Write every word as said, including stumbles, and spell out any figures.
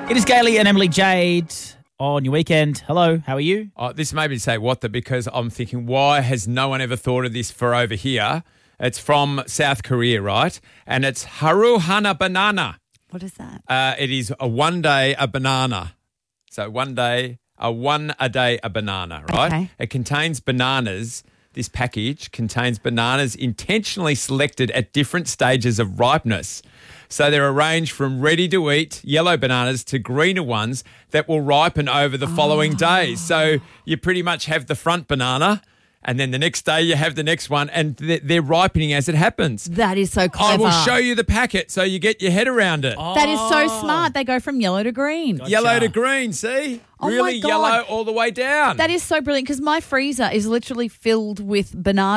It is Gailey and Emily Jade on your weekend. Hello, how are you? Oh, this made me say what the, because I'm thinking, why has no one ever thought of this for over here? It's from South Korea, right? And it's Haru Hana banana. What is that? Uh, it is a one day a banana. So one day, a one a day a banana, right? Okay. It contains bananas. This package contains bananas intentionally selected at different stages of ripeness. So they're arranged from ready-to-eat yellow bananas to greener ones that will ripen over the following Oh. days. So you pretty much have the front banana, and then the next day you have the next one, and th- they're ripening as it happens. That is so clever. I will show you the packet so you get your head around it. That is so smart. They go from yellow to green. Gotcha. Yellow to green, see? Oh my really God. yellow all the way down. That is so brilliant because my freezer is literally filled with bananas.